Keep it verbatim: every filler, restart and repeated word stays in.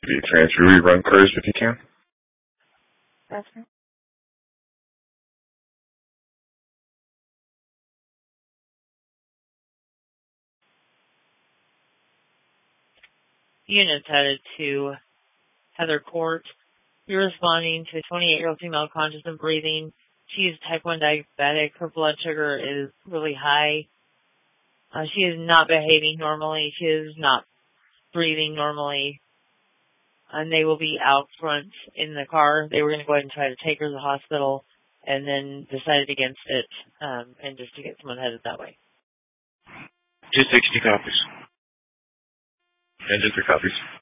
The transfer rerun first if you can. That's right. Units headed to Heather Court. You're responding to a twenty-eight-year-old female conscious and breathing. She is type one diabetic. Her blood sugar is really high. Uh, she is not behaving normally. She is not breathing normally. And they will be out front in the car. They were going to go ahead and try to take her to the hospital and then decided against it um, and just to get someone headed that way. two sixty copies. Engine three copies.